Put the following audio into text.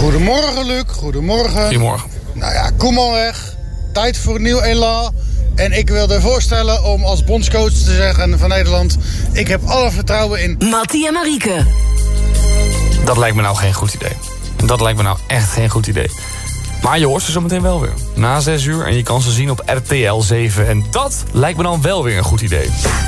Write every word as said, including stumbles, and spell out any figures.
Goedemorgen, Luc. Goedemorgen. Goedemorgen. Nou ja, Koeman weg. Tijd voor een nieuw elan. En ik wil er voorstellen om als bondscoach te zeggen van Nederland... ik heb alle vertrouwen in... Mattie en Marieke. Dat lijkt me nou geen goed idee. Dat lijkt me nou echt geen goed idee. Maar je hoort ze zo meteen wel weer. Na zes uur en je kan ze zien op R T L zeven. En dat lijkt me dan wel weer een goed idee.